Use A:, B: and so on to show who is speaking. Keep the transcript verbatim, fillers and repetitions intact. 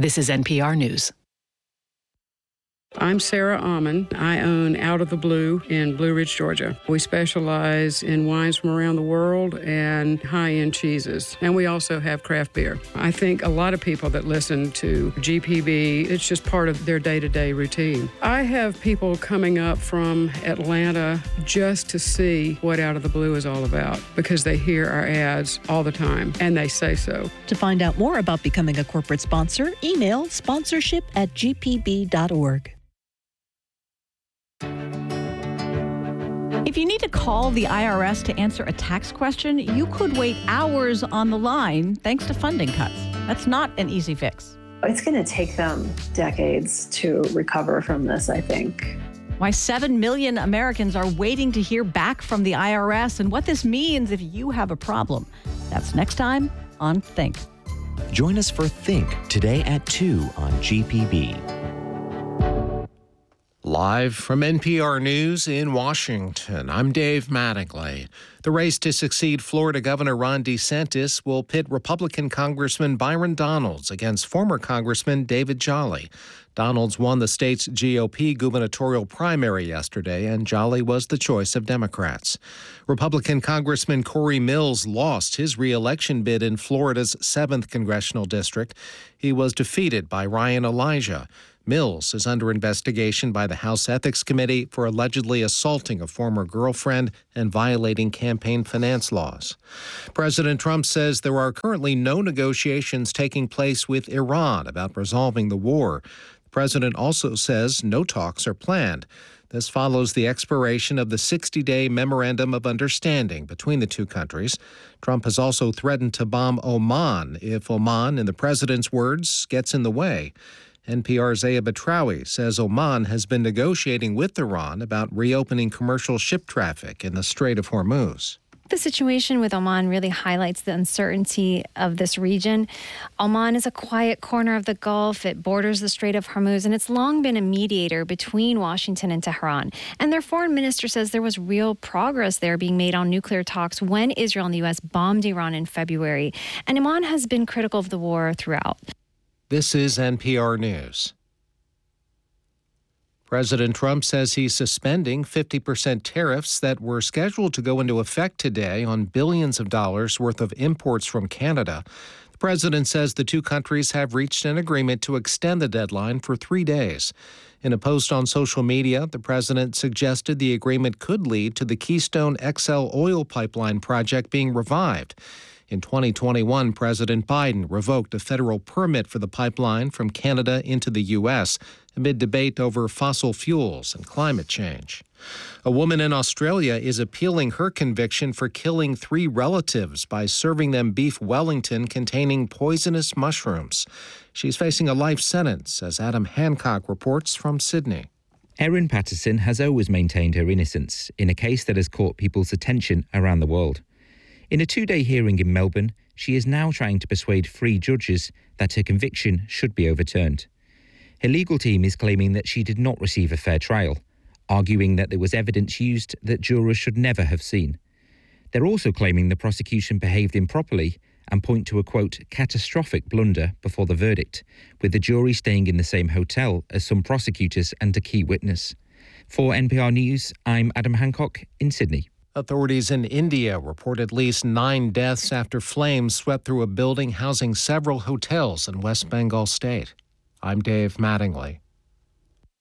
A: This is N P R News.
B: I'm Sarah Almond. I own Out of the Blue in Blue Ridge, Georgia. We specialize in wines from around the world and high-end cheeses. And we also have craft beer. I think a lot of people that listen to G P B, it's just part of their day-to-day routine. I have people coming up from Atlanta just to see what Out of the Blue is all about because they hear our ads all the time and they say so.
C: To find out more about becoming a corporate sponsor, email sponsorship at g p b dot org.
D: If you need to call the I R S to answer a tax question, you could wait hours on the line thanks to funding cuts. That's not an easy fix.
E: It's going to take them decades to recover from this, I think.
D: Why seven million Americans are waiting to hear back from the I R S and what this means if you have a problem. That's next time on Think.
F: Join us for Think today at two on G P B.
G: Live from N P R News in Washington, I'm Dave Mattingly. The race to succeed Florida Governor Ron DeSantis will pit Republican Congressman Byron Donalds against former Congressman David Jolly. Donalds won the state's G O P gubernatorial primary yesterday, and Jolly was the choice of Democrats. Republican Congressman Corey Mills lost his re-election bid in Florida's seventh congressional district. He was defeated by Ryan Elijah. Mills is under investigation by the House Ethics Committee for allegedly assaulting a former girlfriend and violating campaign finance laws. President Trump says there are currently no negotiations taking place with Iran about resolving the war. The president also says no talks are planned. This follows the expiration of the sixty-day Memorandum of Understanding between the two countries. Trump has also threatened to bomb Oman if Oman, in the president's words, gets in the way. N P R's Zaya Batrawi says Oman has been negotiating with Iran about reopening commercial ship traffic in the Strait of Hormuz.
H: The situation with Oman really highlights the uncertainty of this region. Oman is a quiet corner of the Gulf. It borders the Strait of Hormuz, and it's long been a mediator between Washington and Tehran. And their foreign minister says there was real progress there being made on nuclear talks when Israel and the U S bombed Iran in February. And Oman has been critical of the war throughout.
G: This is N P R News. President Trump says he's suspending fifty percent tariffs that were scheduled to go into effect today on billions of dollars worth of imports from Canada. The president says the two countries have reached an agreement to extend the deadline for three days. In a post on social media, the president suggested the agreement could lead to the Keystone X L oil pipeline project being revived. In twenty twenty-one, President Biden revoked a federal permit for the pipeline from Canada into the U S amid debate over fossil fuels and climate change. A woman in Australia is appealing her conviction for killing three relatives by serving them beef Wellington containing poisonous mushrooms. She's facing a life sentence, as Adam Hancock reports from Sydney.
I: Erin Patterson has always maintained her innocence in a case that has caught people's attention around the world. In a two-day hearing in Melbourne, she is now trying to persuade three judges that her conviction should be overturned. Her legal team is claiming that she did not receive a fair trial, arguing that there was evidence used that jurors should never have seen. They're also claiming the prosecution behaved improperly and point to a, quote, catastrophic blunder before the verdict, with the jury staying in the same hotel as some prosecutors and a key witness. For N P R News, I'm Adam Hancock in Sydney.
G: Authorities in India report at least nine deaths after flames swept through a building housing several hotels in West Bengal state. I'm Dave Mattingly.